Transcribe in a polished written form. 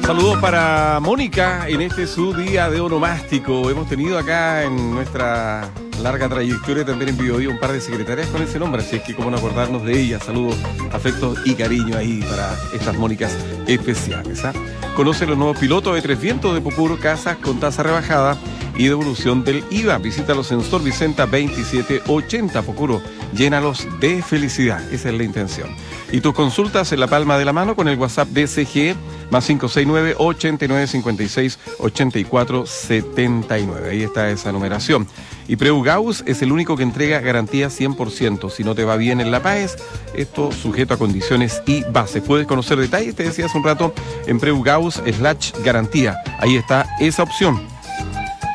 Saludos para Mónica en este su día de onomástico. Hemos tenido acá en nuestra larga trayectoria también en Biobío un par de secretarias con ese nombre, así es que cómo no acordarnos de ellas. Saludos, afectos y cariño ahí para estas Mónicas especiales, ¿ah? Conoce los nuevos pilotos de Tres Vientos de Pucuro, casas con tasa rebajada y devolución del IVA. Visítalos en Sor Vicenta 2780 Pucuro. Llénalos de felicidad, esa es la intención. Y tus consultas en la palma de la mano con el WhatsApp de CGE más 569-8956-8479. Ahí está esa numeración. Y Preugaus es el único que entrega garantía 100%. Si no te va bien en La Paz, esto sujeto a condiciones y bases. Puedes conocer detalles, te decía hace un rato, en Preugaus/garantía. Ahí está esa opción.